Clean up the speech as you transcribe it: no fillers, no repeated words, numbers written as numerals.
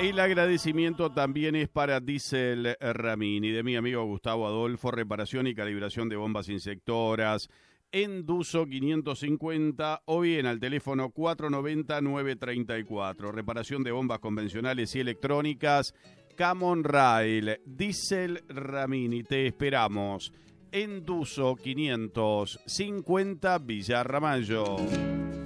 El agradecimiento también es para Diesel Ramini, de mi amigo Gustavo Adolfo, reparación y calibración de bombas insectoras, Enduso 550 o bien al teléfono 490-934. Reparación de bombas convencionales y electrónicas, Camon Rail, Diesel Ramini, te esperamos. Enduso 550 Villa Ramallo.